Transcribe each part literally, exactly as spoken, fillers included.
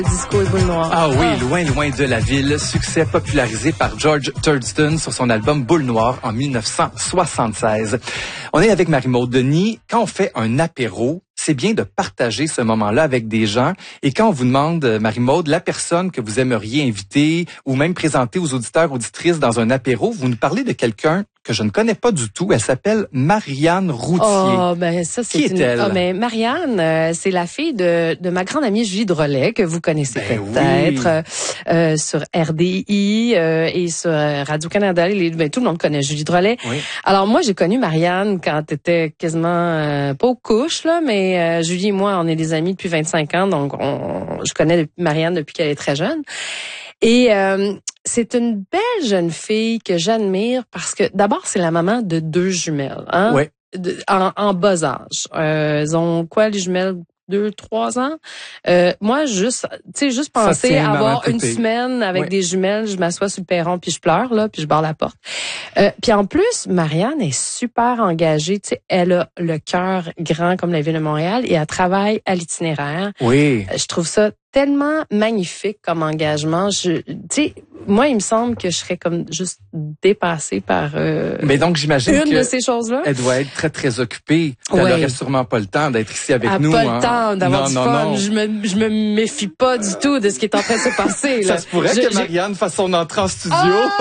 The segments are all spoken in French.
Disco et boule noire. Ah oui, ah. Loin, loin de la ville, succès popularisé par George Thorogood sur son album Boule noire en dix-neuf cent soixante-seize. On est avec Marie-Maude Denis. Quand on fait un apéro, c'est bien de partager ce moment-là avec des gens. Et quand on vous demande, Marie-Maude, la personne que vous aimeriez inviter ou même présenter aux auditeurs, auditrices dans un apéro, vous nous parlez de quelqu'un que je ne connais pas du tout. Elle s'appelle Marianne Routhier. Oh, ben ça c'est Qui une... est-elle? Oh, ben Marianne, euh, c'est la fille de, de ma grande amie Julie Drolet, que vous connaissez ben peut-être, oui. euh, sur R D I euh, et sur Radio-Canada. Les, ben, tout le monde connaît Julie Drolet. Oui. Alors moi, j'ai connu Marianne quand elle était quasiment euh, pas aux couches, là, mais euh, Julie et moi, on est des amis depuis vingt-cinq ans, donc on, je connais Marianne depuis qu'elle est très jeune. Et euh, c'est une belle jeune fille que j'admire parce que d'abord c'est la maman de deux jumelles, hein, oui. de, en, en bas âge. Euh, elles ont quoi les jumelles? Deux, trois ans. Euh, moi, juste, tu sais, juste penser à avoir une semaine avec oui. des jumelles, je m'assois sur le perron puis je pleure là, puis je barre la porte. Euh, puis en plus, Marianne est super engagée. Tu sais, elle a le cœur grand comme la ville de Montréal et elle travaille à l'itinéraire. Oui. Je trouve ça tellement magnifique comme engagement. Je, tu sais, moi, il me semble que je serais comme juste dépassée par euh, Mais donc, j'imagine une que de ces choses-là. Elle doit être très, très occupée. Oui. Elle n'aurait sûrement pas le temps d'être ici avec elle nous. Elle n'a pas hein. le temps d'avoir non, du non, fun. Non. Je me, je me méfie pas du tout de ce qui est en train de se passer. Là. Ça se pourrait je, que Marianne fasse son entrée en studio.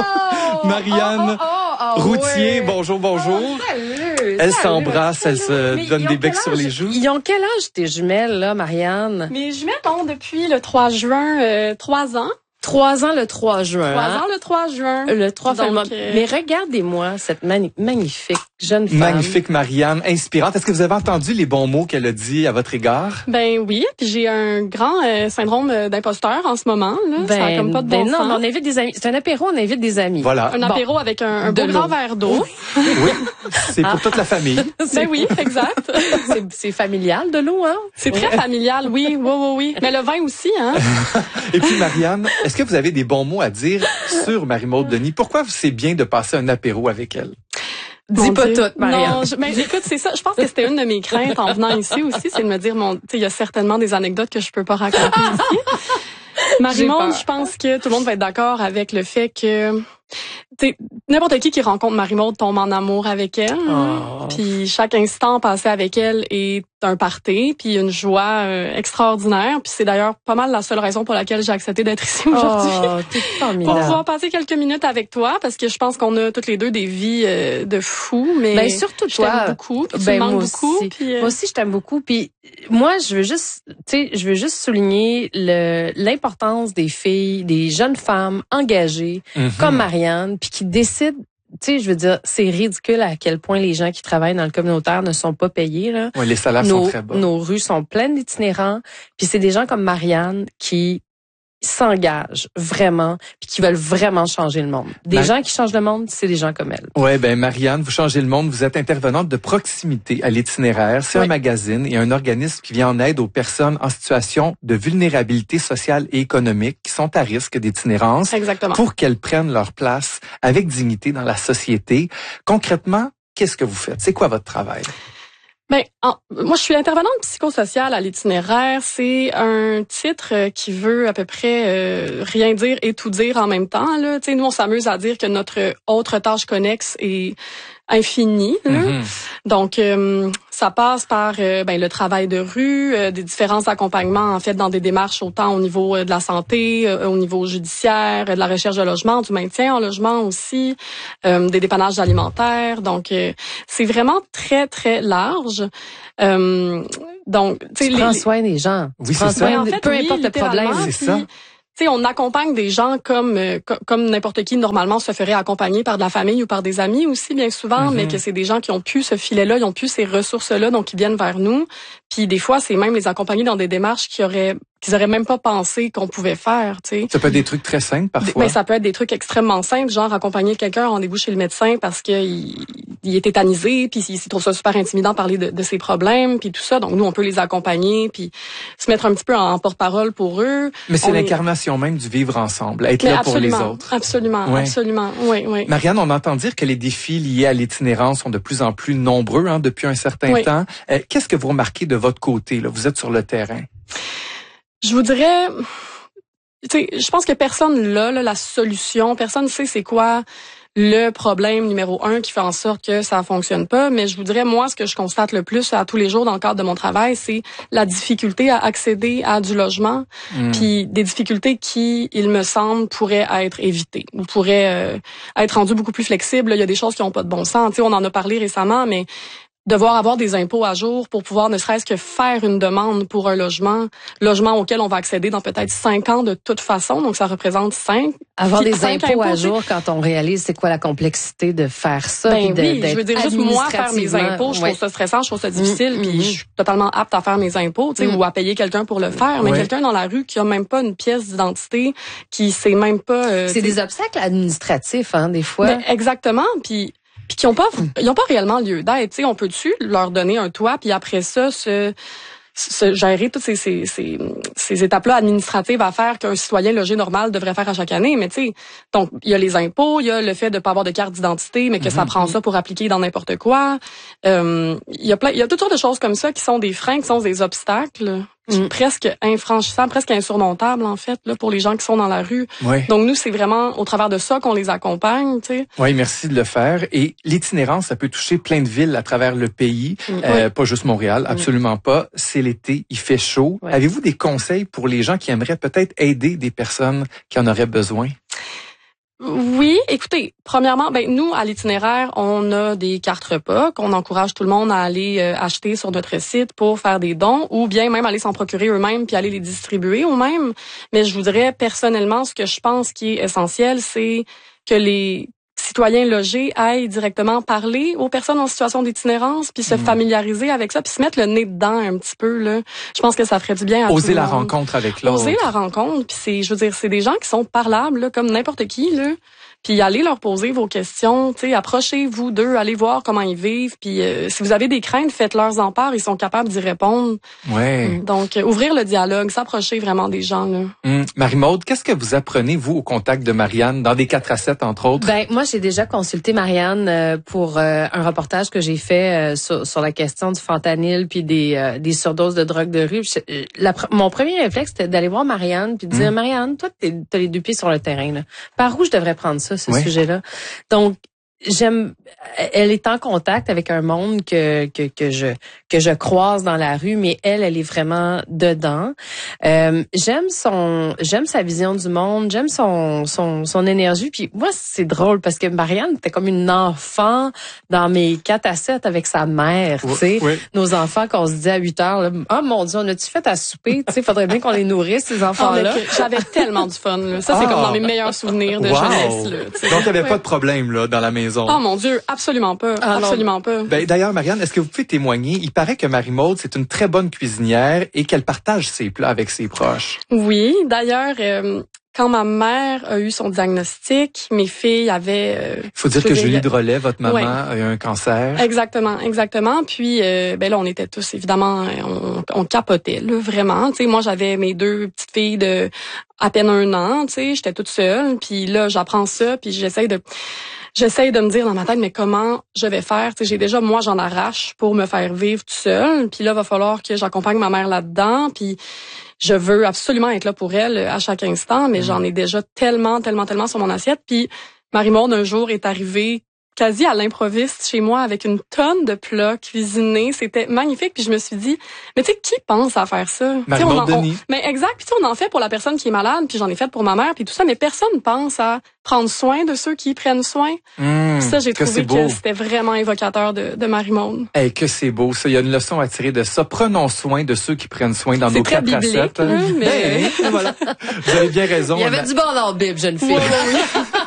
Oh, Marianne oh, oh, oh, oh, Routhier, ouais. bonjour, bonjour. Oh, salut, elle salut, s'embrasse, elle se Mais donne des becs sur les joues. Ils ont quel âge tes jumelles, là, Marianne? Mes jumelles ont depuis le trois juin, euh, trois ans. Trois ans le trois juin. Trois hein? ans le trois juin. Le trois Donc, euh... Mais regardez-moi cette mani- magnifique jeune femme. Magnifique Marianne, inspirante. Est-ce que vous avez entendu les bons mots qu'elle a dit à votre égard? Ben oui, puis j'ai un grand euh, syndrome d'imposteur en ce moment. Là. Ben, ça a comme pas de ben bon non, sens. mais on invite des amis. C'est un apéro, on invite des amis. Voilà. Un apéro bon. avec un, un beau grand verre d'eau. Oui, c'est pour ah. toute la famille. Ben oui, exact. c'est, c'est familial de l'eau, hein? C'est très familial, oui, oui, oui, oui. Mais le vin aussi, hein? Et puis Marianne, est-ce que vous avez des bons mots à dire sur Marie-Maude Denis? Pourquoi c'est bien de passer un apéro avec elle? Dis Mon pas Dieu. tout, Marianne. Non, je, mais écoute, c'est ça. Je pense que c'était une de mes craintes en venant ici aussi, c'est de me dire, mon, tu sais, il y a certainement des anecdotes que je peux pas raconter ici. Marie-Maude, je pense que tout le monde va être d'accord avec le fait que t'sais, n'importe qui qui rencontre Marie-Maude tombe en amour avec elle. Oh. Puis chaque instant passé avec elle est un party, puis une joie euh, extraordinaire. Puis c'est d'ailleurs pas mal la seule raison pour laquelle j'ai accepté d'être ici aujourd'hui. Oh, t'es formidable. Pour pouvoir passer quelques minutes avec toi, parce que je pense qu'on a toutes les deux des vies euh, de fous. Mais ben, surtout je toi. t'aime beaucoup, puis ben, tu m'aimes moi beaucoup. Aussi. Puis, euh... Moi aussi, je t'aime beaucoup. Puis moi, je veux juste, tu sais, je veux juste souligner le l'importance des filles, des jeunes femmes engagées mm-hmm. comme Marianne, puis qui décident. Tu sais, je veux dire, c'est ridicule à quel point les gens qui travaillent dans le communautaire ne sont pas payés, là. Oui, les salaires nos, sont très bas. Nos rues sont pleines d'itinérants. Puis c'est des gens comme Marianne qui s'engagent vraiment puis qui veulent vraiment changer le monde. Des Mar- gens qui changent le monde, c'est des gens comme elle. Ouais, ben Marianne, vous changez le monde, vous êtes intervenante de proximité à l'itinéraire. C'est oui. un magazine et un organisme qui vient en aide aux personnes en situation de vulnérabilité sociale et économique qui sont à risque d'itinérance. Exactement. Pour qu'elles prennent leur place avec dignité dans la société. Concrètement, qu'est-ce que vous faites? C'est quoi votre travail? Ben, en, moi, je suis intervenante psychosociale à l'itinéraire. C'est un titre qui veut à peu près euh, rien dire et tout dire en même temps. Là, tu sais, nous, on s'amuse à dire que notre autre tâche connexe est infinie. Mm-hmm. Donc, euh, ça passe par euh, ben, le travail de rue, euh, des différents accompagnements en fait dans des démarches autant au niveau euh, de la santé, euh, au niveau judiciaire, euh, de la recherche de logement, du maintien en logement aussi, euh, des dépannages alimentaires. Donc, euh, c'est vraiment très très large. Euh, donc, tu sais, prends soin des gens. Oui, c'est ça. En fait, peu oui, importe le problème, c'est ça. Tu sais, on accompagne des gens comme euh, comme n'importe qui normalement se ferait accompagner par de la famille ou par des amis aussi bien souvent, mm-hmm. mais que c'est des gens qui ont pu ce filet-là, ils ont pu ces ressources-là, donc ils viennent vers nous. Puis des fois, c'est même les accompagner dans des démarches qui auraient qu'ils auraient même pas pensé qu'on pouvait faire, tu sais. Ça peut être des trucs très simples parfois. Mais ça peut être des trucs extrêmement simples, genre accompagner quelqu'un en rendez-vous chez le médecin parce que il, il est tétanisé, puis il, il trouve ça super intimidant de parler de, de ses problèmes, puis tout ça. Donc nous, on peut les accompagner, puis se mettre un petit peu en, en porte-parole pour eux. Mais c'est on l'incarnation est... même du vivre ensemble, être Mais là pour les autres. Absolument, ouais. absolument, oui, oui. Marianne, on entend dire que les défis liés à l'itinérance sont de plus en plus nombreux hein, depuis un certain oui. temps. Euh, qu'est-ce que vous remarquez de votre côté là? Vous êtes sur le terrain. Je vous dirais, tu sais, je pense que personne là, là, la solution, personne sait c'est quoi le problème numéro un qui fait en sorte que ça fonctionne pas. Mais je vous dirais, moi, ce que je constate le plus à tous les jours dans le cadre de mon travail, c'est la difficulté à accéder à du logement, mmh. puis des difficultés qui, il me semble, pourraient être évitées ou pourraient euh, être rendues beaucoup plus flexibles. Il y a des choses qui n'ont pas de bon sens. Tu sais, on en a parlé récemment, mais devoir avoir des impôts à jour pour pouvoir ne serait-ce que faire une demande pour un logement, logement auquel on va accéder dans peut-être cinq ans de toute façon, donc ça représente cinq. Avoir des impôts, impôts à jour quand on réalise c'est quoi la complexité de faire ça. Ben de, oui, je veux dire juste moi faire mes impôts, je ouais. trouve ça stressant, je trouve ça difficile, mmh, puis mmh. je suis totalement apte à faire mes impôts, tu sais, mmh. ou à payer quelqu'un pour le faire, mais ouais. quelqu'un dans la rue qui a même pas une pièce d'identité, qui sait même pas. Euh, c'est des obstacles administratifs, hein, des fois. Ben, exactement, puis. Puis qui ont pas, ils ont pas réellement lieu d'être. Tu sais, on peut dessus leur donner un toit, puis après ça, se, se gérer toutes ces, ces, ces, ces étapes-là administratives à faire qu'un citoyen logé normal devrait faire à chaque année. Mais tu sais, donc il y a les impôts, il y a le fait de pas avoir de carte d'identité, mais que mm-hmm. ça prend ça pour appliquer dans n'importe quoi. Euh, il y a plein, il y a toutes sortes de choses comme ça qui sont des freins, qui sont des obstacles. Mm. Presque infranchissables, presque insurmontables en fait là pour les gens qui sont dans la rue. Oui. Donc nous c'est vraiment au travers de ça qu'on les accompagne, tu sais. Oui, merci de le faire. Et l'itinérance, ça peut toucher plein de villes à travers le pays, mm. euh, oui. pas juste Montréal, absolument mm. pas. C'est l'été, il fait chaud. Oui. Avez-vous des conseils pour les gens qui aimeraient peut-être aider des personnes qui en auraient besoin? Oui, écoutez, premièrement, ben nous à l'itinéraire, on a des cartes repas qu'on encourage tout le monde à aller euh, acheter sur notre site pour faire des dons ou bien même aller s'en procurer eux-mêmes puis aller les distribuer eux-mêmes. Mais je vous dirais personnellement, ce que je pense qui est essentiel, c'est que les citoyens logés aillent directement parler aux personnes en situation d'itinérance puis se mmh. familiariser avec ça puis se mettre le nez dedans un petit peu là. Je pense que ça ferait du bien à Oser tout le la monde. rencontre avec l'autre. Oser la rencontre puis c'est je veux dire c'est des gens qui sont parlables là, comme n'importe qui là. Puis allez leur poser vos questions, tu sais, approchez-vous d'eux, allez voir comment ils vivent, puis euh, si vous avez des craintes, faites-leur en part, ils sont capables d'y répondre. Ouais. Donc euh, ouvrir le dialogue, s'approcher vraiment des gens là. Hum. Marie-Maude, qu'est-ce que vous apprenez vous au contact de Marianne dans des quatre à sept entre autres? Ben moi j'ai déjà consulté Marianne euh, pour euh, un reportage que j'ai fait euh, sur, sur la question du fentanyl puis des euh, des surdoses de drogue de rue. Je, la, mon premier réflexe c'était d'aller voir Marianne puis de dire hum. Marianne, toi t'as les deux pieds sur le terrain là. Par où je devrais prendre ça? ce oui. sujet-là. Donc, j'aime, elle est en contact avec un monde que que que je que je croise dans la rue, mais elle, elle est vraiment dedans. Euh, j'aime son, j'aime sa vision du monde, j'aime son son son énergie. Puis moi, c'est drôle parce que Marianne était comme une enfant dans mes quatre à sept avec sa mère. Oui, tu sais, oui. nos enfants qu'on se dit à huit heures, là, oh mon Dieu, on a-tu fait à souper? Tu sais, faudrait bien qu'on les nourrisse ces enfants-là. Oh, j'avais tellement du fun. Là. Ça, c'est oh. comme dans mes meilleurs souvenirs de wow. jeunesse. Là, donc, il n'y avait ouais. pas de problème là dans la maison. Oh mon Dieu, absolument pas, ah, absolument non. pas. Ben, d'ailleurs, Marianne, est-ce que vous pouvez témoigner? Il paraît que Marie-Maude, c'est une très bonne cuisinière et qu'elle partage ses plats avec ses proches. Oui, d'ailleurs, euh, quand ma mère a eu son diagnostic, mes filles avaient... Il euh, faut dire que Julie Drolet, votre maman, ouais. a eu un cancer. Exactement, exactement. Puis, euh, ben là, on était tous, évidemment, on, on capotait, là, vraiment. Tu sais, moi, j'avais mes deux petites filles de à peine un an, tu sais, j'étais toute seule. Puis là, j'apprends ça, puis j'essaye de... J'essaye de me dire dans ma tête, mais comment je vais faire? Tu sais, j'ai déjà, moi, j'en arrache pour me faire vivre tout seul. Puis là, va falloir que j'accompagne ma mère là-dedans. Puis je veux absolument être là pour elle à chaque instant, mais mmh. j'en ai déjà tellement, tellement, tellement sur mon assiette. Puis Marie-Maude, un jour, est arrivée quasi à l'improviste chez moi avec une tonne de plats cuisinés. C'était magnifique. Puis je me suis dit, mais tu sais, qui pense à faire ça? Marie-Maude Denis. Mais exact. Puis on en fait pour la personne qui est malade, puis j'en ai fait pour ma mère, puis tout ça. Mais personne pense à prendre soin de ceux qui prennent soin. Mmh, ça, j'ai que trouvé que c'était vraiment évocateur de, de Marie-Maude. Hey, que c'est beau, ça. Il y a une leçon à tirer de ça. Prenons soin de ceux qui prennent soin dans nos quatre à sept. C'est très biblique, mais... Ben, voilà. Vous avez bien raison. Il y avait du bon dans la Bible, jeune fille. Oui, oui, oui.